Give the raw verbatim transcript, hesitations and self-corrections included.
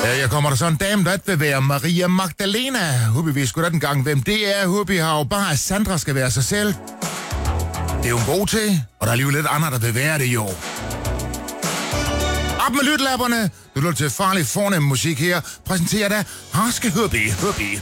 Ja, jeg kommer der så en dame, der vil være Maria Magdalena. Håber vi sgu da den gang, hvem det er. Håber jeg har jo bare, at Sandra skal være sig selv. Det er jo en god til, og der er alligevel lidt andre, der vil være det jo. Op med lytlapperne. Du lytter til farlig fornem musik her. Præsenterer dig Harske Hubby Hubby.